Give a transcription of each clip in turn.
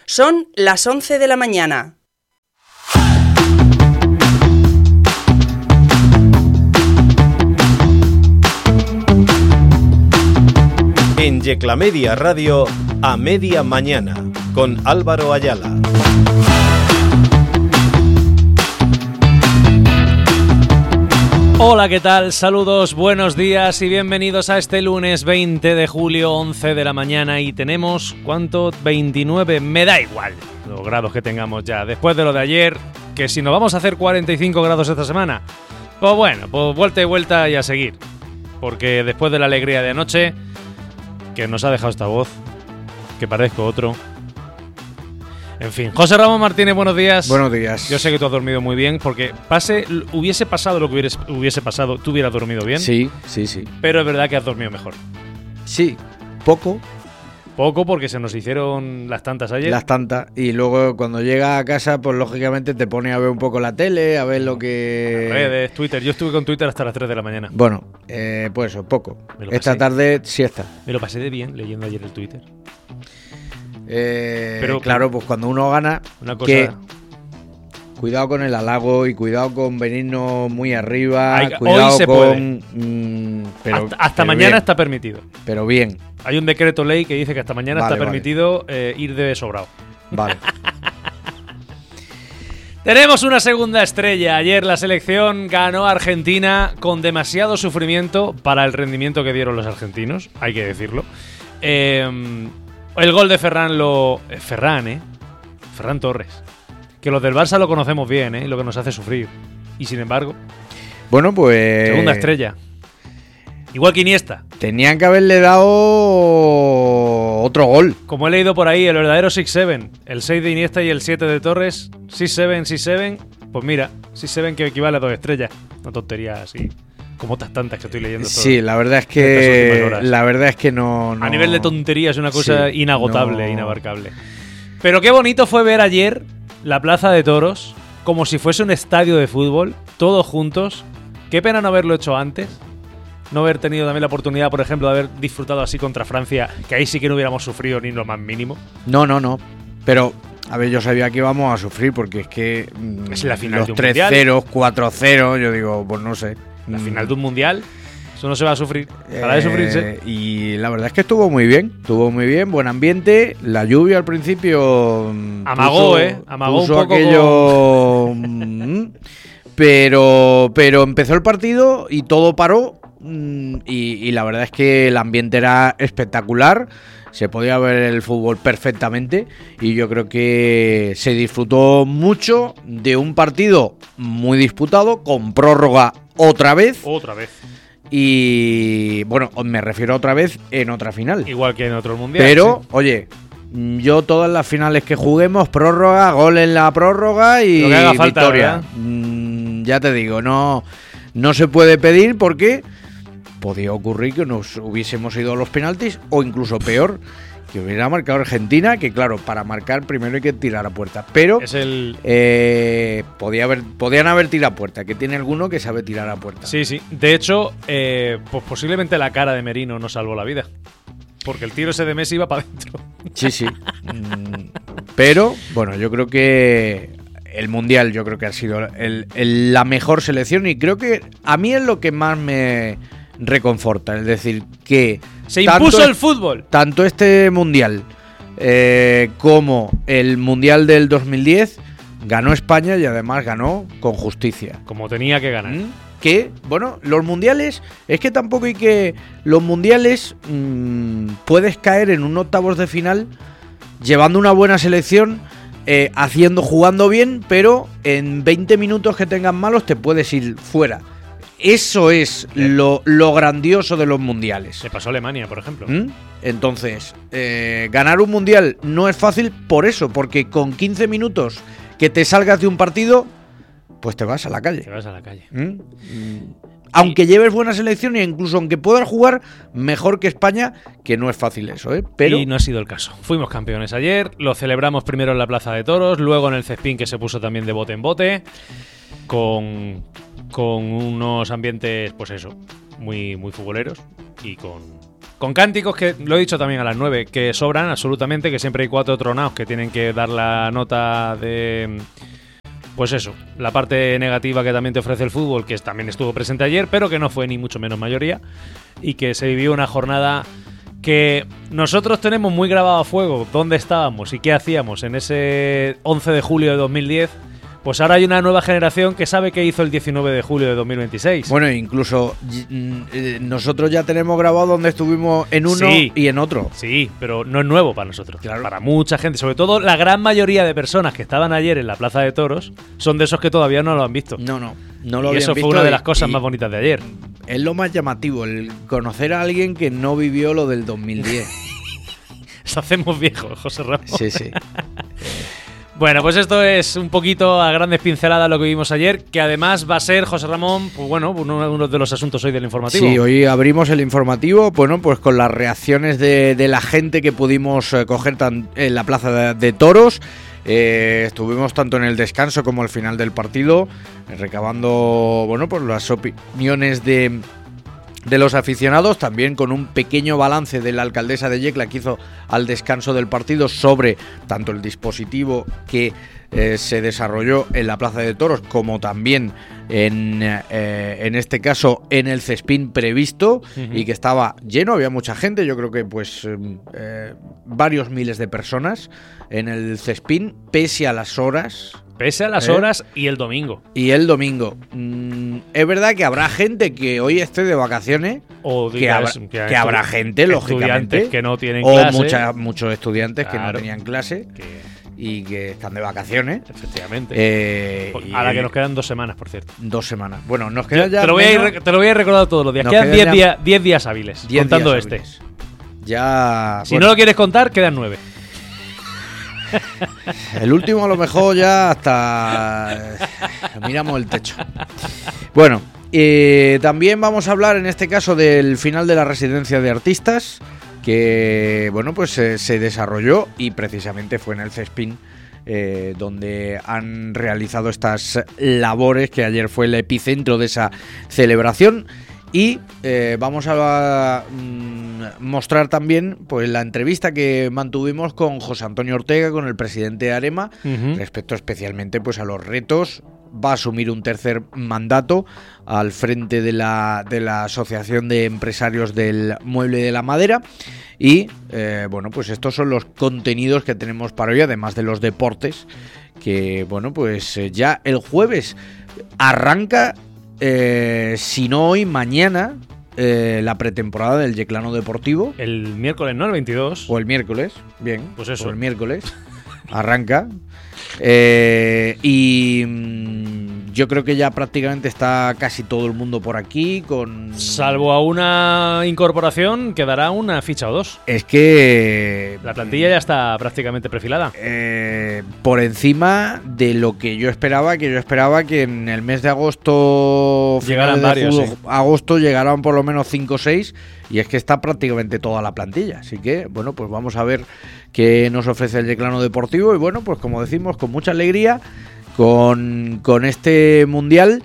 Son las 11 de la mañana. En Yeclamedia Radio, a media mañana, con Álvaro Ayala. Hola, ¿qué tal? Saludos, buenos días y bienvenidos a este lunes 20 de julio, 11 de la mañana. Y tenemos, ¿cuánto? 29, me da igual los grados que tengamos ya. Después de lo de ayer, que si nos vamos a hacer 45 grados esta semana, pues bueno, pues vuelta y vuelta y a seguir. Porque después de la alegría de anoche, que nos ha dejado esta voz, que parezco otro. En fin, José Ramón Martínez, buenos días. Buenos días. Yo sé que tú has dormido muy bien, porque hubiese pasado lo que hubiese pasado, tú hubieras dormido bien. Sí. Pero es verdad que has dormido mejor. Sí, poco. Poco, porque se nos hicieron las tantas ayer. Las tantas. Y luego cuando llegas a casa, pues lógicamente te pones a ver un poco la tele, a ver lo que... Redes, Twitter. Yo estuve con Twitter hasta las 3 de la mañana. Bueno, pues eso, poco. Esta tarde, siesta. Me lo pasé de bien leyendo ayer el Twitter. Pero claro, pues cuando uno gana, una cosa... que cuidado con el halago y cuidado con venirnos muy arriba. Cuidado hoy se con... puede. Hasta mañana bien. Está permitido. Pero bien. Hay un decreto ley que dice que hasta mañana está permitido ir de sobrado. Vale. Tenemos una segunda estrella. Ayer la selección ganó a Argentina con demasiado sufrimiento para el rendimiento que dieron los argentinos, hay que decirlo. El gol de Ferran Torres. Que los del Barça lo conocemos bien, y lo que nos hace sufrir. Y sin embargo... Bueno, pues... Segunda estrella. Igual que Iniesta. Tenían que haberle dado otro gol. Como he leído por ahí, el verdadero 6-7. El 6 de Iniesta y el 7 de Torres. 6-7. Pues mira, 6-7 que equivale a 2 estrellas. Una tontería así. Como otras tantas que estoy leyendo. Sí, la verdad es que no... A nivel de tontería es una cosa inagotable, inabarcable. Pero qué bonito fue ver ayer la Plaza de Toros como si fuese un estadio de fútbol, todos juntos. Qué pena no haberlo hecho antes. No haber tenido también la oportunidad, por ejemplo, de haber disfrutado así contra Francia, que ahí sí que no hubiéramos sufrido ni lo más mínimo. No. Pero, a ver, yo sabía que íbamos a sufrir porque es que es la final los de un 3-0, 4-0, yo digo, pues no sé. La final de un mundial, eso no se va a sufrir. Para de sufrirse. Y la verdad es que estuvo muy bien, buen ambiente. La lluvia al principio amagó un poco aquello, pero empezó el partido y todo paró. Y la verdad es que el ambiente era espectacular. Se podía ver el fútbol perfectamente y yo creo que se disfrutó mucho de un partido muy disputado, con prórroga otra vez. Y bueno, me refiero a otra vez en otra final. Igual que en otro mundial. Pero, sí. Oye, yo todas las finales que juguemos, prórroga, gol en la prórroga y lo que haga falta, victoria. Ya te digo, no se puede pedir porque... podía ocurrir que nos hubiésemos ido a los penaltis o incluso peor, que hubiera marcado Argentina, que claro, para marcar primero hay que tirar a puerta, pero podían haber tirado a puerta, que tiene alguno que sabe tirar a puerta. Sí, de hecho, pues posiblemente la cara de Merino nos salvó la vida, porque el tiro ese de Messi iba para adentro. Sí. Pero, bueno, yo creo que el Mundial yo creo que ha sido la mejor selección y creo que a mí es lo que más me reconforta, es decir, que se impuso el fútbol. Tanto este Mundial como el Mundial del 2010 ganó España y además ganó con justicia. Como tenía que ganar. Que, bueno, los mundiales, es que tampoco hay que... Los mundiales puedes caer en un octavos de final llevando una buena selección, jugando bien, pero en 20 minutos que tengas malos te puedes ir fuera. Eso es lo grandioso de los mundiales. Se pasó a Alemania, por ejemplo. Entonces, ganar un mundial no es fácil por eso, porque con 15 minutos que te salgas de un partido, pues te vas a la calle. Aunque lleves buena selección e incluso aunque puedas jugar mejor que España, que no es fácil eso, Pero... Y no ha sido el caso. Fuimos campeones ayer, lo celebramos primero en la Plaza de Toros, luego en el Cespín, que se puso también de bote en bote, con unos ambientes, pues eso, muy, muy futboleros y con Con cánticos que, lo he dicho también a las 9, que sobran absolutamente, que siempre hay 4 tronados que tienen que dar la nota de... Pues eso, la parte negativa que también te ofrece el fútbol, que también estuvo presente ayer, pero que no fue ni mucho menos mayoría, y que se vivió una jornada que nosotros tenemos muy grabado a fuego dónde estábamos y qué hacíamos en ese 11 de julio de 2010. Pues ahora hay una nueva generación que sabe qué hizo el 19 de julio de 2026. Bueno, incluso nosotros ya tenemos grabado donde estuvimos en uno y en otro. Sí, pero no es nuevo para nosotros. Claro. Para mucha gente, sobre todo la gran mayoría de personas que estaban ayer en la Plaza de Toros, son de esos que todavía no lo han visto. No lo y habían eso visto. Fue una de las cosas más bonitas de ayer. Es lo más llamativo, el conocer a alguien que no vivió lo del 2010. Nos hacemos viejos, José Ramón. Sí. Bueno, pues esto es un poquito a grandes pinceladas lo que vimos ayer, que además va a ser, José Ramón, pues bueno, uno de los asuntos hoy del informativo. Sí, hoy abrimos el informativo, bueno, pues con las reacciones de la gente que pudimos coger en la Plaza de Toros. Estuvimos tanto en el descanso como al final del partido, recabando, bueno, pues las opiniones de los aficionados, también con un pequeño balance de la alcaldesa de Yecla que hizo al descanso del partido sobre tanto el dispositivo que se desarrolló en la Plaza de Toros como también en este caso en el Cespín previsto y que estaba lleno, había mucha gente, yo creo que pues varios miles de personas en el Cespín pese a las horas. Pese a las horas y el domingo. Y el domingo. Es verdad que habrá gente que hoy esté de vacaciones. O que habrá gente, lógicamente. Que no tienen o clase. Muchos estudiantes que no tenían clase. Y que están de vacaciones. Efectivamente. Ahora que nos quedan 2 semanas, por cierto. 2 semanas. Bueno, nos quedan ya. Te lo voy a ir recordando todos los días. Quedan 10 días hábiles. Contando días hábiles. Ya. Si no lo quieres contar, quedan 9. El último a lo mejor ya hasta miramos el techo. Bueno, también vamos a hablar en este caso del final de la residencia de artistas que, bueno, pues se desarrolló y precisamente fue en el Cespín donde han realizado estas labores, que ayer fue el epicentro de esa celebración. Y vamos a mostrar también pues la entrevista que mantuvimos con José Antonio Ortega, con el presidente de Arema, respecto especialmente pues a los retos. Va a asumir un tercer mandato al frente de la Asociación de Empresarios del Mueble y de la Madera. Y bueno, pues estos son los contenidos que tenemos para hoy, además de los deportes, que bueno, pues ya el jueves arranca. Si no hoy, mañana, la pretemporada del Yeclano Deportivo. El miércoles, ¿no? El 22. O el miércoles, bien. Pues eso. O el miércoles arranca. Y yo creo que ya prácticamente está casi todo el mundo por aquí. Salvo a una incorporación, quedará una ficha o 2. Es que la plantilla ya está prácticamente perfilada. Por encima de lo que yo esperaba, que en el mes de agosto, llegaran varios, agosto llegarán por lo menos 5 o 6, y es que está prácticamente toda la plantilla. Así que, bueno, pues vamos a ver qué nos ofrece el Yeclano Deportivo. Y bueno, pues como decimos, con mucha alegría, con este mundial,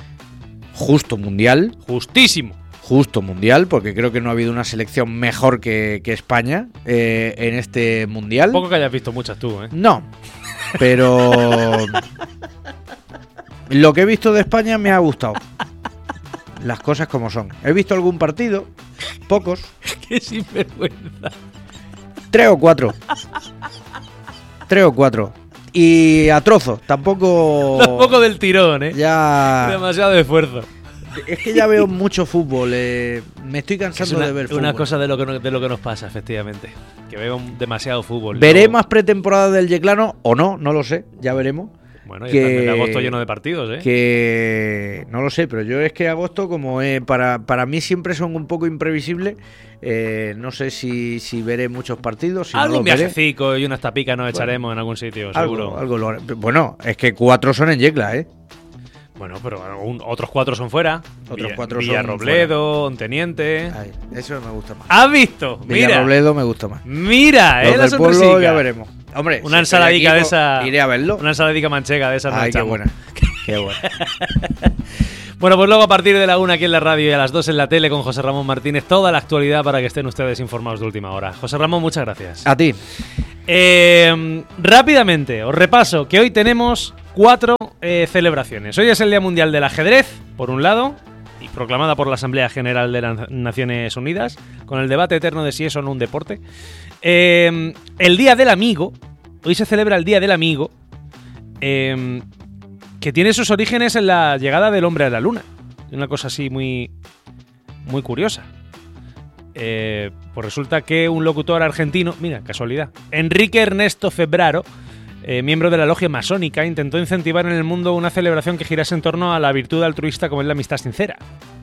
justísimo. Justo mundial, porque creo que no ha habido una selección mejor que España en este mundial. Poco que hayas visto muchas tú, ¿eh? No, pero lo que he visto de España me ha gustado. Las cosas como son. He visto algún partido, pocos. ¡Qué sinvergüenza! 3 o 4. 3 o 4. Y a trozos, tampoco del tirón, ¿eh? Ya. Demasiado esfuerzo. Es que ya veo mucho fútbol. Me estoy cansando de ver fútbol. Una cosa de lo que nos pasa, efectivamente. Que veo demasiado fútbol. ¿Veré más pretemporada del Yeclano o no? No lo sé, ya veremos. Bueno, y también agosto lleno de partidos, ¿eh? Que no lo sé, pero yo es que agosto, como para mí siempre son un poco imprevisibles, no sé si veré muchos partidos. Si algún no viajecico y unas tapicas nos echaremos en algún sitio, seguro. Bueno, es que 4 son en Yecla, ¿eh? Bueno, pero otros 4 son fuera. Otros 4 son Villarrobledo, Onteniente. Ay, eso me gusta más. ¿Has visto? Mira. Villarrobledo me gusta más. Mira, los la del pueblo ya veremos. Hombre, una ensaladica de esa. Iré a verlo. Una ensaladica manchega de esas. Ay, qué buena. Qué buena. Bueno, pues luego a partir de la 1 aquí en la radio y a las 2 en la tele con José Ramón Martínez, toda la actualidad para que estén ustedes informados de última hora. José Ramón, muchas gracias. A ti. Rápidamente, os repaso que hoy tenemos 4 celebraciones. Hoy es el Día Mundial del Ajedrez, por un lado, y proclamada por la Asamblea General de las Naciones Unidas, con el debate eterno de si es o no un deporte. El Día del Amigo, hoy se celebra el Día del Amigo, que tiene sus orígenes en la llegada del hombre a la luna. Una cosa así muy, muy curiosa. Pues resulta que un locutor argentino, mira, casualidad, Enrique Ernesto Febraro, miembro de la logia masónica, intentó incentivar en el mundo una celebración que girase en torno a la virtud altruista como es la amistad sincera.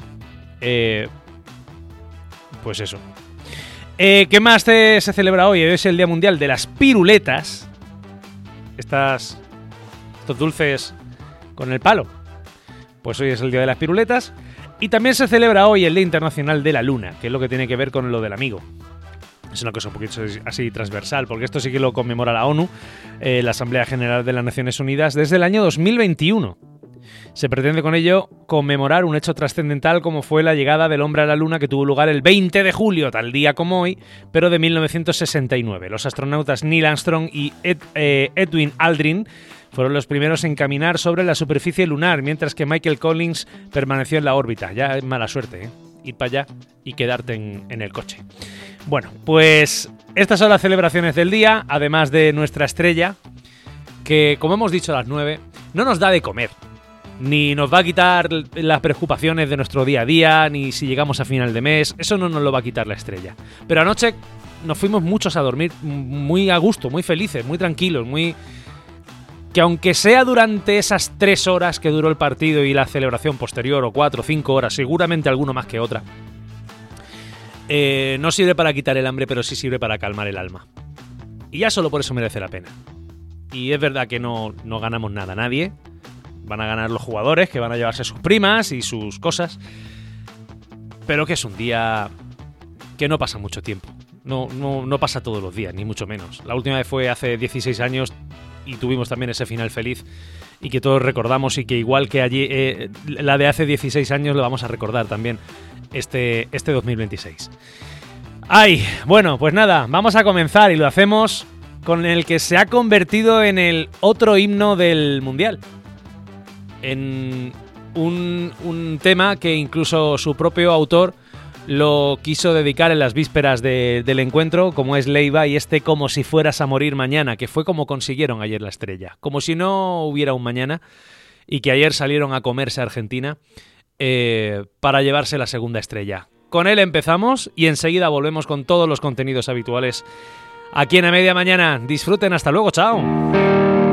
Pues eso. ¿Qué más se celebra hoy? Hoy es el Día Mundial de las Piruletas. Estos dulces con el palo. Pues hoy es el Día de las Piruletas. Y también se celebra hoy el Día Internacional de la Luna, que es lo que tiene que ver con lo del amigo. Es una cosa un poquito así transversal, porque esto sí que lo conmemora la ONU, la Asamblea General de las Naciones Unidas, desde el año 2021. Se pretende con ello conmemorar un hecho trascendental como fue la llegada del hombre a la Luna, que tuvo lugar el 20 de julio, tal día como hoy, pero de 1969. Los astronautas Neil Armstrong y Edwin Aldrin fueron los primeros en caminar sobre la superficie lunar, mientras que Michael Collins permaneció en la órbita. Ya es mala suerte, ¿eh? Ir para allá y quedarte en el coche. Bueno, pues estas son las celebraciones del día, además de nuestra estrella, que, como hemos dicho a las 9, no nos da de comer, ni nos va a quitar las preocupaciones de nuestro día a día, ni si llegamos a final de mes, eso no nos lo va a quitar la estrella. Pero anoche nos fuimos muchos a dormir muy a gusto, muy felices, muy tranquilos, muy... que aunque sea durante esas 3 horas que duró el partido y la celebración posterior, o 4 o 5 horas, seguramente alguno más que otra, no sirve para quitar el hambre, pero sí sirve para calmar el alma. Y ya solo por eso merece la pena. Y es verdad que no ganamos nada, nadie. Van a ganar los jugadores, que van a llevarse sus primas y sus cosas. Pero que es un día que no pasa mucho tiempo. No pasa todos los días, ni mucho menos. La última vez fue hace 16 años y tuvimos también ese final feliz y que todos recordamos, y que igual que allí la de hace 16 años lo vamos a recordar también este 2026. ¡Ay! Bueno, pues nada, vamos a comenzar y lo hacemos con el que se ha convertido en el otro himno del Mundial. En un tema que incluso su propio autor lo quiso dedicar en las vísperas del encuentro, como es Leiva, y Como si fueras a morir mañana, que fue como consiguieron ayer la estrella. Como si no hubiera un mañana, y que ayer salieron a comerse a Argentina para llevarse la segunda estrella. Con él empezamos y enseguida volvemos con todos los contenidos habituales aquí en A Media Mañana. Disfruten, hasta luego, chao.